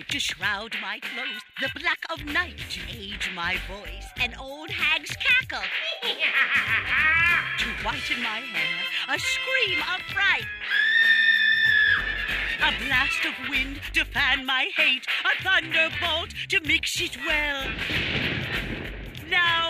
to shroud my clothes, the black of night to age my voice, an old hag's cackle to whiten my hair, a scream of fright, a blast of wind to fan my hate, a thunderbolt to mix it well. Now